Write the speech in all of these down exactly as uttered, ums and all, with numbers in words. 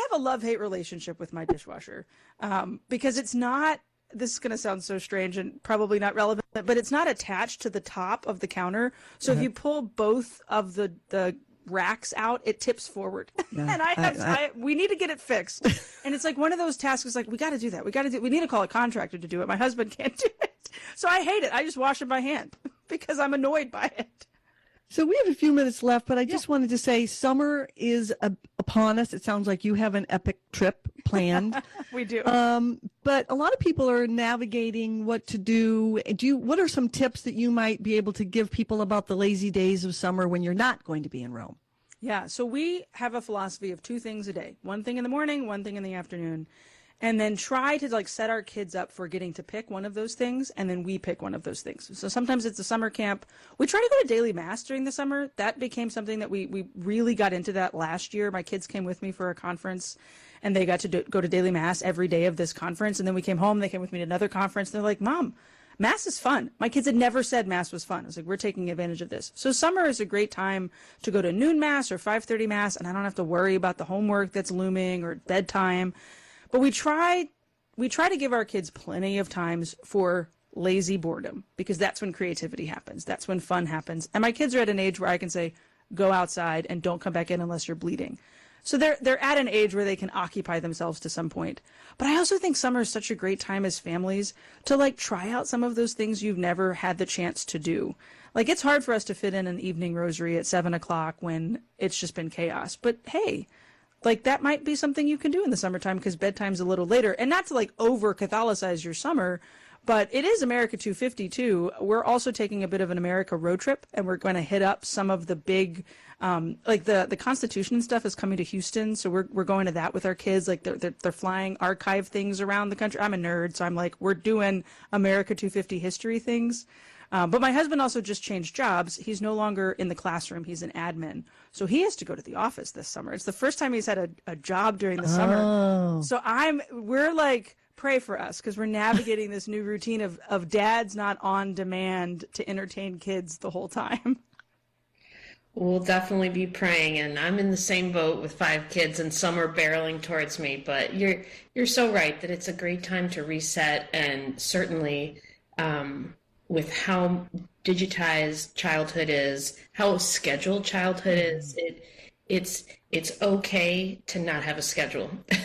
have a love-hate relationship with my dishwasher um, because it's not, this is going to sound so strange and probably not relevant, but it's not attached to the top of the counter. So uh-huh. if you pull both of the, the racks out, it tips forward. Yeah. and I have, I, I, I, we need to get it fixed. And it's like one of those tasks is like, we got to do that. We got to do, we need to call a contractor to do it. My husband can't do it. So I hate it. I just wash it by hand because I'm annoyed by it. So we have a few minutes left, but I just yeah. wanted to say summer is uh, upon us. It sounds like you have an epic trip planned. We do. Um, but a lot of people are navigating what to do. Do you, what are some tips that you might be able to give people about the lazy days of summer when you're not going to be in Rome? Yeah, so we have a philosophy of two things a day. One thing in the morning, one thing in the afternoon. And then try to like set our kids up for getting to pick one of those things, and then we pick one of those things. So sometimes it's a summer camp. We try to go to daily mass during the summer. That became something that we, we really got into that last year. My kids came with me for a conference, and they got to do, go to daily mass every day of this conference. And then we came home. They came with me to another conference. They're like, Mom, mass is fun. My kids had never said mass was fun. I was like, we're taking advantage of this. So summer is a great time to go to noon mass or five thirty mass, and I don't have to worry about the homework that's looming or bedtime. But we try, we try to give our kids plenty of times for lazy boredom, because that's when creativity happens. That's when fun happens. And my kids are at an age where I can say, go outside and don't come back in unless you're bleeding. So they're they're at an age where they can occupy themselves to some point. But I also think summer is such a great time as families to like try out some of those things you've never had the chance to do. Like it's hard for us to fit in an evening rosary at seven o'clock when it's just been chaos. But hey, like that might be something you can do in the summertime because bedtime's a little later. And not to like over Catholicize your summer, but it is America two fifty too. We're also taking a bit of an America road trip, and we're going to hit up some of the big, um, like the, the Constitution and stuff is coming to Houston. So we're, we're going to that with our kids. Like they're, they're, they're flying archive things around the country. I'm a nerd. So I'm like, we're doing America two fifty history things. Um, but my husband also just changed jobs. He's no longer in the classroom. He's an admin. So he has to go to the office this summer. It's the first time he's had a, a job during the oh. summer. So I'm, we're like, pray for us because we're navigating this new routine of, of dads not on demand to entertain kids the whole time. We'll definitely be praying, and I'm in the same boat with five kids and some are barreling towards me, but you're, you're so right that it's a great time to reset, and certainly, um, with how digitized childhood is, how scheduled childhood is, it it's it's okay to not have a schedule.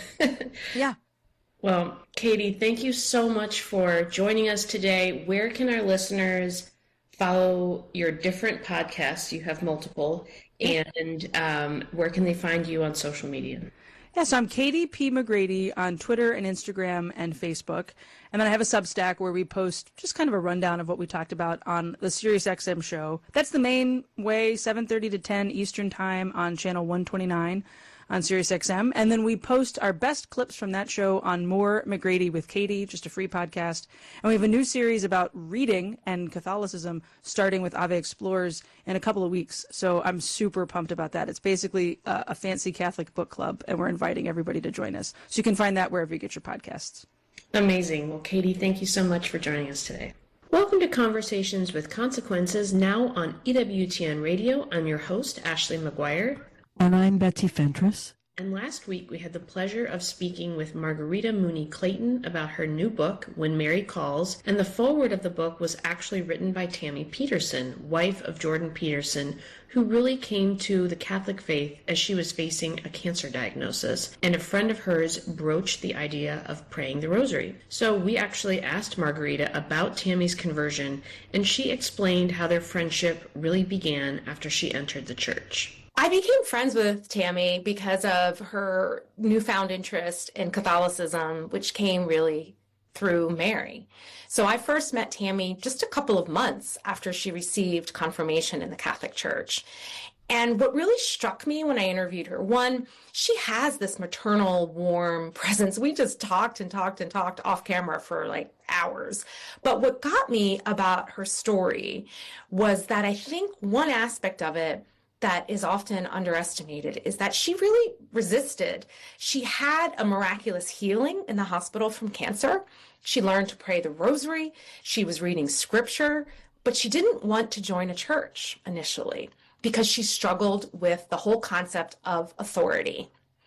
Yeah. Well, Katie, thank you so much for joining us today. Where can our listeners follow your different podcasts? You have multiple. And um, where can they find you on social media? Yeah, so I'm Katie P. McGrady on Twitter and Instagram and Facebook. And then I have a Substack where we post just kind of a rundown of what we talked about on the SiriusXM show. That's the main way, seven thirty to ten Eastern Time on channel one twenty-nine on SiriusXM. And then we post our best clips from that show on More McGrady with Katie, just a free podcast. And we have a new series about reading and Catholicism starting with Ave Explores in a couple of weeks. So I'm super pumped about that. It's basically a, a fancy Catholic book club, and we're inviting everybody to join us. So you can find that wherever you get your podcasts. Amazing. Well, Katie, thank you so much for joining us today. Welcome to Conversations with Consequences, now on E W T N Radio. I'm your host, Ashley McGuire. And I'm Betsy Fentress. And last week we had the pleasure of speaking with Margarita Mooney Clayton about her new book, When Mary Calls, and the foreword of the book was actually written by Tammy Peterson, wife of Jordan Peterson, who really came to the Catholic faith as she was facing a cancer diagnosis, and a friend of hers broached the idea of praying the rosary. So we actually asked Margarita about Tammy's conversion, and she explained how their friendship really began after she entered the church. I became friends with Tammy because of her newfound interest in Catholicism, which came really through Mary. So I first met Tammy just a couple of months after she received confirmation in the Catholic Church. And what really struck me when I interviewed her, one, she has this maternal, warm presence. We just talked and talked and talked off camera for like hours. But what got me about her story was that I think one aspect of it that is often underestimated is that she really resisted. She had a miraculous healing in the hospital from cancer. She learned to pray the rosary. She was reading scripture, but she didn't want to join a church initially because she struggled with the whole concept of authority.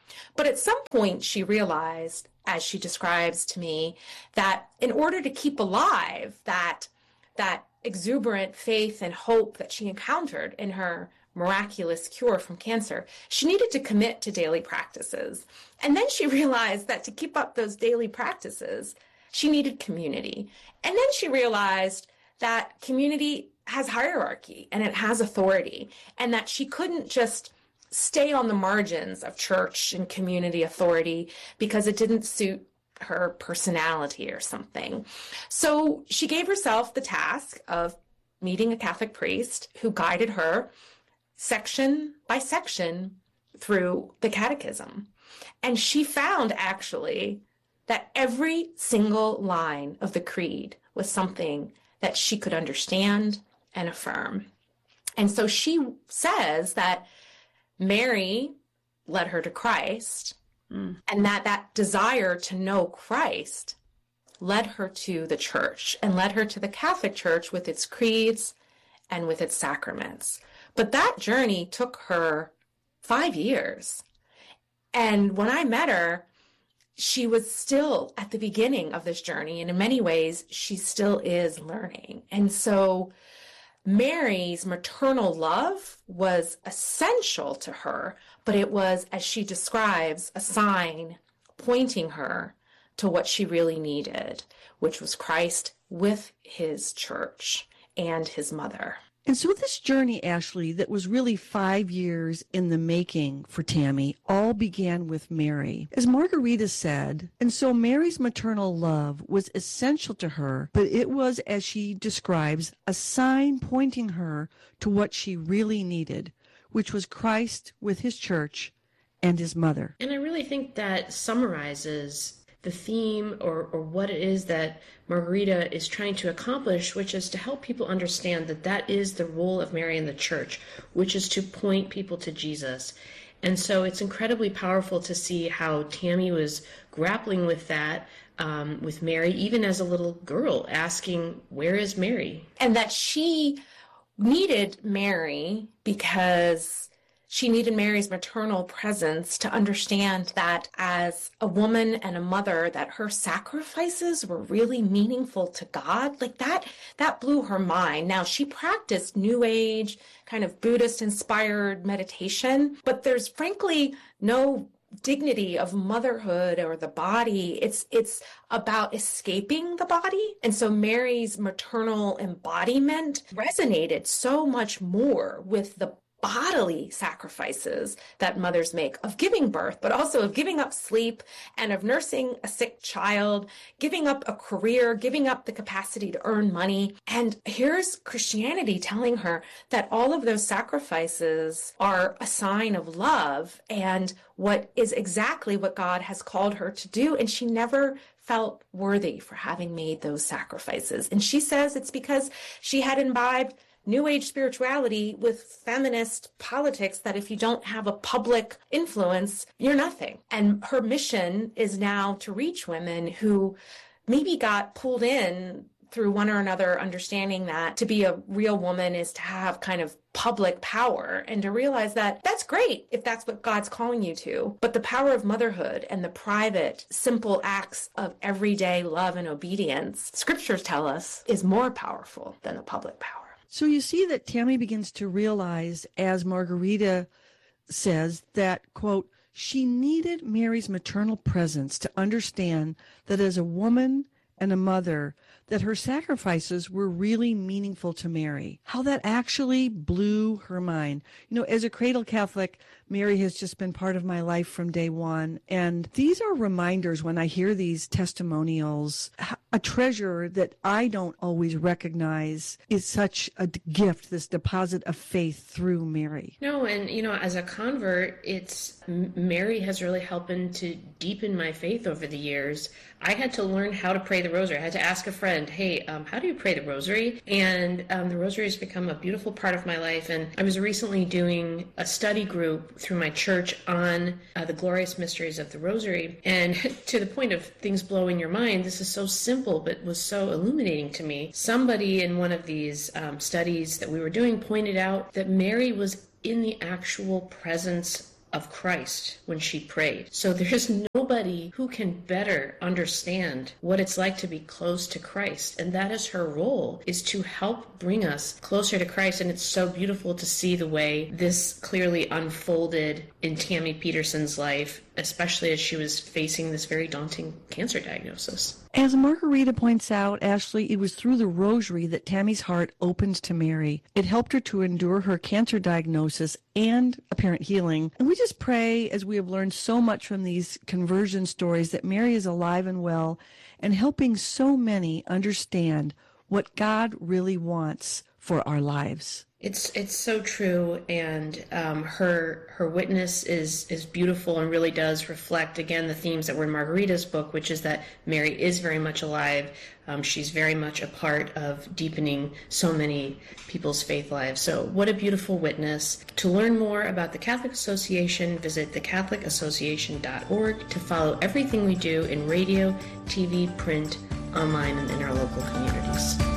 But at some point, she realized, as she describes to me, that in order to keep alive that, that exuberant faith and hope that she encountered in her miraculous cure from cancer, she needed to commit to daily practices. And then she realized that to keep up those daily practices, she needed community. And then she realized that community has hierarchy and it has authority, and that she couldn't just stay on the margins of church and community authority because it didn't suit her personality or something. So she gave herself the task of meeting a Catholic priest who guided her section by section through the catechism. And she found actually that every single line of the creed was something that she could understand and affirm. And so she says that Mary led her to Christ, mm. and that that desire to know Christ led her to the church and led her to the Catholic Church with its creeds and with its sacraments. But that journey took her five years. And when I met her, she was still at the beginning of this journey. And in many ways, she still is learning. And so Mary's maternal love was essential to her, but it was, as she describes, a sign pointing her to what she really needed, which was Christ with his church and his mother. And so this journey, Ashley, that was really five years in the making for Tammy, all began with Mary. As Margarita said, and so Mary's maternal love was essential to her, but it was, as she describes, a sign pointing her to what she really needed, which was Christ with his church and his mother. And I really think that summarizes the theme or, or what it is that Margarita is trying to accomplish, which is to help people understand that that is the role of Mary in the church, which is to point people to Jesus. And so it's incredibly powerful to see how Tammy was grappling with that um, with Mary, even as a little girl, asking, where is Mary? And that she needed Mary because she needed Mary's maternal presence to understand that as a woman and a mother, that her sacrifices were really meaningful to God. Like that, that blew her mind. Now, she practiced New Age, kind of Buddhist-inspired meditation, but there's frankly no dignity of motherhood or the body. It's it's about escaping the body. And so Mary's maternal embodiment resonated so much more with the bodily sacrifices that mothers make of giving birth, but also of giving up sleep and of nursing a sick child, giving up a career, giving up the capacity to earn money. And here's Christianity telling her that all of those sacrifices are a sign of love and what is exactly what God has called her to do. And she never felt worthy for having made those sacrifices. And she says it's because she had imbibed New Age spirituality with feminist politics that if you don't have a public influence, you're nothing. And her mission is now to reach women who maybe got pulled in through one or another understanding that to be a real woman is to have kind of public power, and to realize that that's great if that's what God's calling you to. But the power of motherhood and the private, simple acts of everyday love and obedience, scriptures tell us, is more powerful than the public power. So you see that Tammy begins to realize, as Margarita says, that, quote, she needed Mary's maternal presence to understand that as a woman and a mother, that her sacrifices were really meaningful to Mary. How that actually blew her mind. You know, as a cradle Catholic, Mary has just been part of my life from day one. And these are reminders when I hear these testimonials, a treasure that I don't always recognize is such a gift, this deposit of faith through Mary. No, and you know, as a convert, it's Mary has really helped to deepen my faith over the years. I had to learn how to pray the rosary. I had to ask a friend, hey, um, how do you pray the rosary? And um, the rosary has become a beautiful part of my life. And I was recently doing a study group through my church on uh, the glorious mysteries of the rosary. And to the point of things blowing your mind, this is so simple, but was so illuminating to me. Somebody in one of these um, studies that we were doing pointed out that Mary was in the actual presence of Christ when she prayed. So there's nobody who can better understand what it's like to be close to Christ. And that is her role, is to help bring us closer to Christ. And it's so beautiful to see the way this clearly unfolded in Tammy Peterson's life, especially as she was facing this very daunting cancer diagnosis. As Margarita points out, Ashley, it was through the rosary that Tammy's heart opened to Mary. It helped her to endure her cancer diagnosis and apparent healing. And we just pray, as we have learned so much from these conversion stories, that Mary is alive and well and helping so many understand what God really wants for our lives. It's it's so true, and um, her her witness is is beautiful and really does reflect, again, the themes that were in Margarita's book, which is that Mary is very much alive. Um, she's very much a part of deepening so many people's faith lives. So what a beautiful witness. To learn more about the Catholic Association, visit the catholic association dot org to follow everything we do in radio, T V, print, online, and in our local communities.